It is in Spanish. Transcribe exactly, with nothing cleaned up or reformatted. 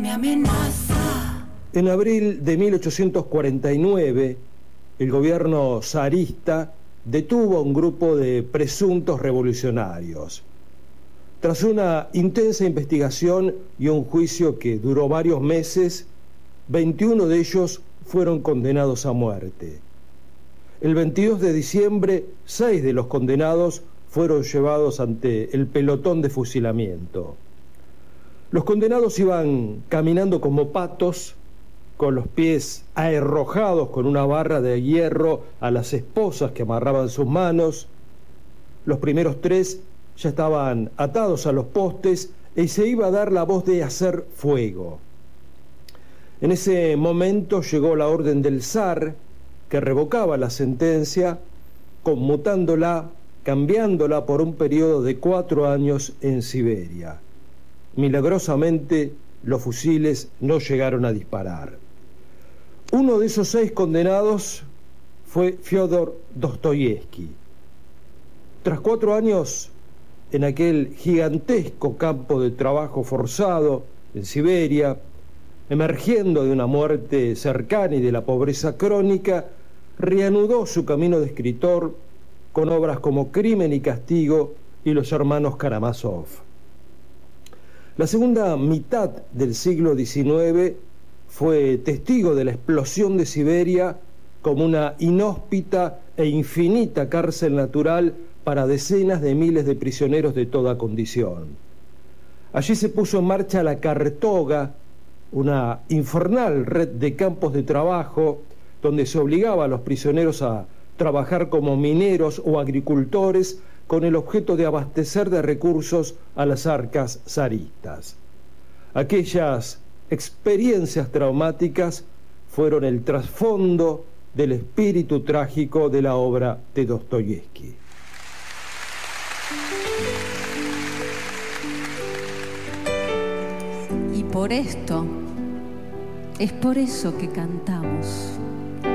me amenaza. En abril de mil ochocientos cuarenta y nueve, el gobierno zarista detuvo a un grupo de presuntos revolucionarios. Tras una intensa investigación y un juicio que duró varios meses, veintiuno de ellos fueron condenados a muerte. El veintidós de diciembre, seis de los condenados fueron llevados ante el pelotón de fusilamiento. Los condenados iban caminando como patos, con los pies aherrojados con una barra de hierro a las esposas que amarraban sus manos. Los primeros tres ya estaban atados a los postes y se iba a dar la voz de hacer fuego. En ese momento llegó la orden del zar, que revocaba la sentencia, conmutándola, cambiándola por un periodo de cuatro años en Siberia. Milagrosamente, los fusiles no llegaron a disparar. Uno de esos seis condenados fue Fyodor Dostoyevsky. Tras cuatro años en aquel gigantesco campo de trabajo forzado en Siberia, emergiendo de una muerte cercana y de la pobreza crónica, reanudó su camino de escritor con obras como Crimen y Castigo y Los hermanos Karamazov. La segunda mitad del siglo diecinueve fue testigo de la explosión de Siberia como una inhóspita e infinita cárcel natural para decenas de miles de prisioneros de toda condición. Allí se puso en marcha la Kartoga, una infernal red de campos de trabajo donde se obligaba a los prisioneros a trabajar como mineros o agricultores con el objeto de abastecer de recursos a las arcas zaristas. Aquellas experiencias traumáticas fueron el trasfondo del espíritu trágico de la obra de Dostoyevsky. Y por esto, es por eso que cantamos.